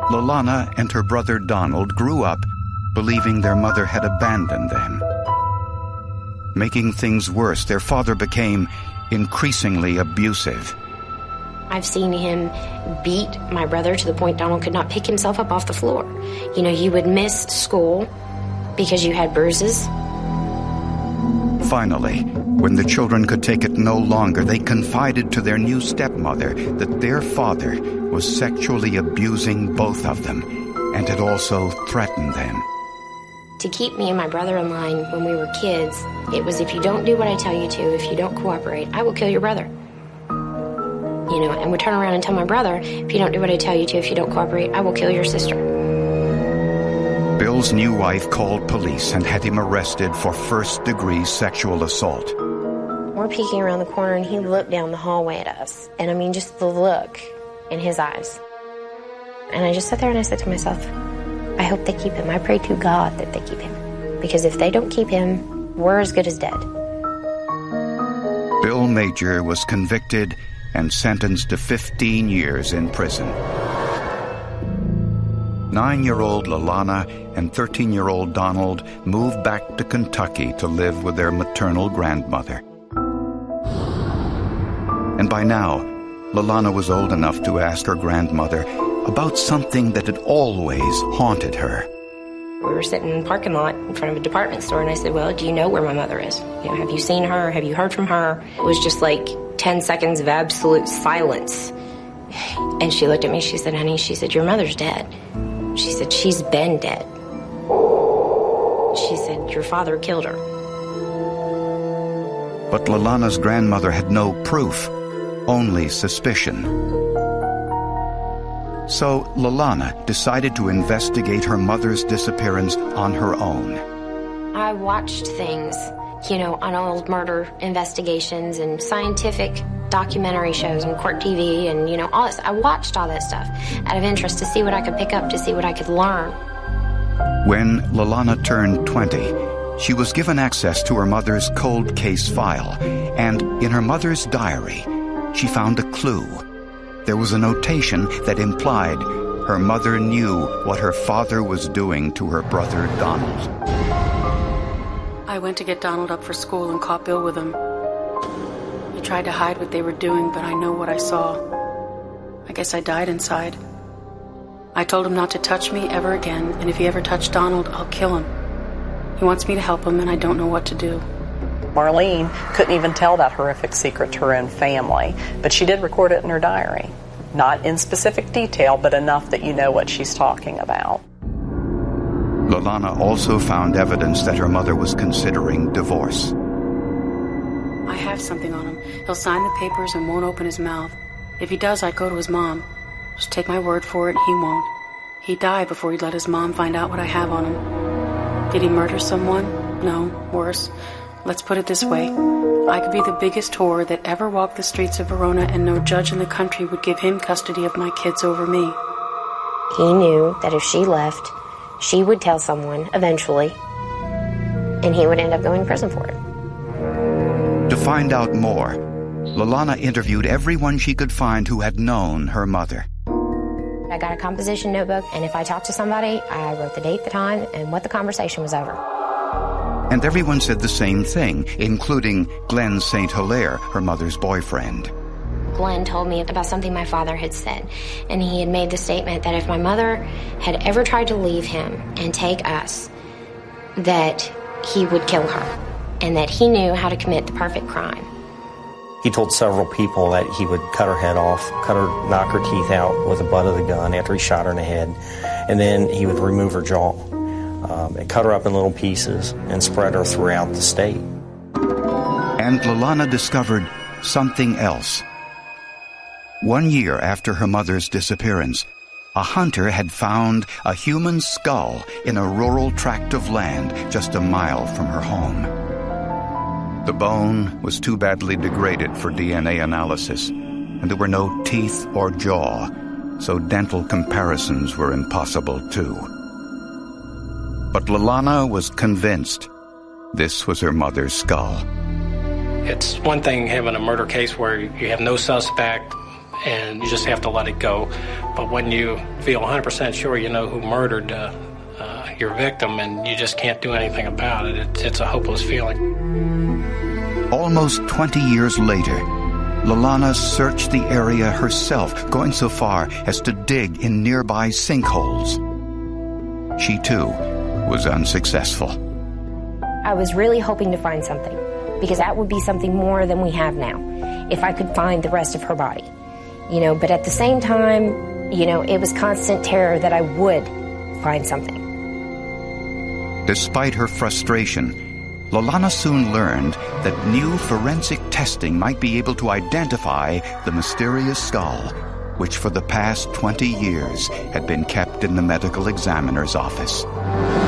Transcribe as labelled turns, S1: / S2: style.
S1: Lalana and her brother Donald grew up believing their mother had abandoned them. Making things worse, their father became increasingly abusive.
S2: I've seen him beat my brother to the point Donald could not pick himself up off the floor. You know, you would miss school because you had bruises.
S1: Finally, when the children could take it no longer, they confided to their new stepmother that their father was sexually abusing both of them and had also threatened them.
S2: To keep me and my brother in line when we were kids, it was, if you don't do what I tell you to, if you don't cooperate, I will kill your brother. You know, and would turn around and tell my brother, if you don't do what I tell you to, if you don't cooperate, I will kill your sister.
S1: Bill's new wife called police and had him arrested for first-degree sexual assault.
S2: We're peeking around the corner, and he looked down the hallway at us. And I mean, just the look in his eyes. And I just sat there and I said to myself, I hope they keep him. I pray to God that they keep him. Because if they don't keep him, we're as good as dead.
S1: Bill Major was convicted and sentenced to 15 years in prison. 9-year-old Lalana and 13-year-old Donald moved back to Kentucky to live with their maternal grandmother. And by now, Lalana was old enough to ask her grandmother about something that had always haunted her.
S2: We were sitting in the parking lot in front of a department store, and I said, well, do you know where my mother is? You know, have you seen her? Have you heard from her? It was just like 10 seconds of absolute silence. And she looked at me, she said, honey, she said, your mother's dead. She said, she's been dead. She said, your father killed her.
S1: But Lalana's grandmother had no proof, only suspicion. So Lalana decided to investigate her mother's disappearance on her own.
S2: I watched things, you know, on old murder investigations and scientific documentary shows on Court TV and, you know, all this. I watched all that stuff out of interest to see what I could pick up, to see what I could learn.
S1: When Lalana turned 20, she was given access to her mother's cold case file, and in her mother's diary, she found a clue. There was a notation that implied her mother knew what her father was doing to her brother Donald.
S3: I went to get Donald up for school and caught Bill with him. He tried to hide what they were doing, but I know what I saw. I guess I died inside. I told him not to touch me ever again, and if he ever touched Donald, I'll kill him. He wants me to help him, and I don't know what to do.
S4: Marlene couldn't even tell that horrific secret to her own family, but she did record it in her diary. Not in specific detail, but enough that you know what she's talking about.
S1: Lalana also found evidence that her mother was considering divorce.
S3: I have something on him. He'll sign the papers and won't open his mouth. If he does, I'd go to his mom. Just take my word for it, he won't. He'd die before he'd let his mom find out what I have on him. Did he murder someone? No, worse. Let's put it this way. I could be the biggest whore that ever walked the streets of Verona, and no judge in the country would give him custody of my kids over me.
S2: He knew that if she left, she would tell someone eventually, and he would end up going to prison for it.
S1: To find out more, Lalana interviewed everyone she could find who had known her mother.
S2: I got a composition notebook, and if I talked to somebody, I wrote the date, the time, and what the conversation was over.
S1: And everyone said the same thing, including Glenn St. Hilaire, her mother's boyfriend.
S2: Glenn told me about something my father had said, and he had made the statement that if my mother had ever tried to leave him and take us, that he would kill her, and that he knew how to commit the perfect crime.
S5: He told several people that he would cut her head off, knock her teeth out with the butt of the gun after he shot her in the head, and then he would remove her jaw and cut her up in little pieces and spread her throughout the state.
S1: And Lalana discovered something else. 1 year after her mother's disappearance, a hunter had found a human skull in a rural tract of land just a mile from her home. The bone was too badly degraded for DNA analysis, and there were no teeth or jaw, so dental comparisons were impossible too. But Lalana was convinced this was her mother's skull.
S6: It's one thing having a murder case where you have no suspect and you just have to let it go. But when you feel 100% sure you know who murdered your victim and you just can't do anything about it, it's a hopeless feeling.
S1: Almost 20 years later, Lalana searched the area herself, going so far as to dig in nearby sinkholes. She, too, was unsuccessful.
S2: I was really hoping to find something, because that would be something more than we have now, if I could find the rest of her body. But at the same time, it was constant terror that I would find something.
S1: Despite her frustration, Lalana soon learned that new forensic testing might be able to identify the mysterious skull, which for the past 20 years had been kept in the medical examiner's office.